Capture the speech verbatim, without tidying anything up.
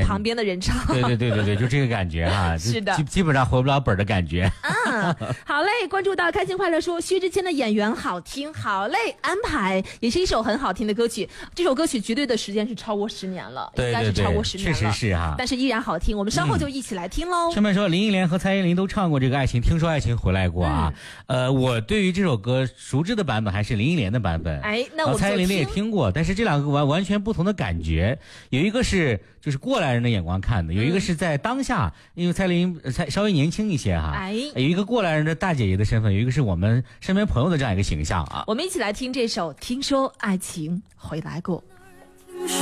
旁边的人唱。 对对对对对，就这个感觉哈， 是的， 基基本上回不了本的感觉。 啊，好嘞，关注到开心快乐说薛之谦的演员好听，好嘞，安排也是一首很好听的歌曲。这首歌曲绝对的时间是超过十年了， 对对对， 应该是超过十年了， 确实是哈， 但是依然好听。我们稍后就一起来听喽。 顺便说，林忆莲和蔡依林都唱过这个《爱情》，听说爱情回来过啊。嗯、呃，我对于这首歌熟知的版本还是林忆莲的版本， 哎，那我们蔡依林的也听过，但是这两个完完全不同的感觉。有一个是就是过来人的眼光看的，有一个是在当下，因为蔡依林才稍微年轻一些哈， 哎， 有一个过来人的大姐姐的身份，有一个是我们身边朋友的这样一个形象啊。 我们一起来听这首《听说爱情回来过》。